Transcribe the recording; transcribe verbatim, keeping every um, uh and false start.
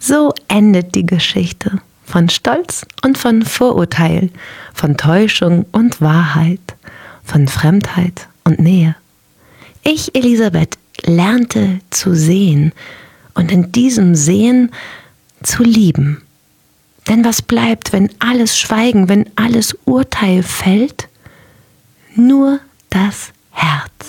So endet die Geschichte von Stolz und von Vorurteil, von Täuschung und Wahrheit, von Fremdheit und Nähe. Ich, Elisabeth, lernte zu sehen und in diesem Sehen zu lieben. Denn was bleibt, wenn alles Schweigen, wenn alles Urteil fällt? Nur das Herz.